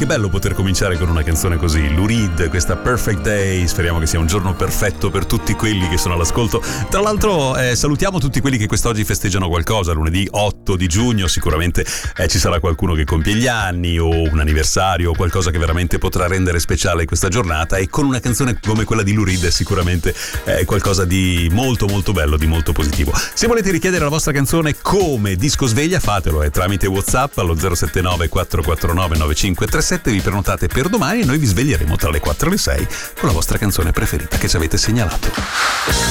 che bello poter cominciare con una canzone così. Lou Reed, questa Perfect Day, speriamo che sia un giorno perfetto per tutti quelli che sono all'ascolto. Tra l'altro salutiamo tutti quelli che quest'oggi festeggiano qualcosa, lunedì 8 di giugno sicuramente ci sarà qualcuno che compie gli anni o un anniversario o qualcosa che veramente potrà rendere speciale questa giornata, e con una canzone come quella di Lou Reed è sicuramente qualcosa di molto molto bello, di molto positivo. Se volete richiedere la vostra canzone come disco sveglia, fatelo tramite WhatsApp allo 079 449 9537, vi prenotate per domani e noi vi sveglieremo tra le 4 e le 6 con la vostra canzone preferita che ci avete segnalato.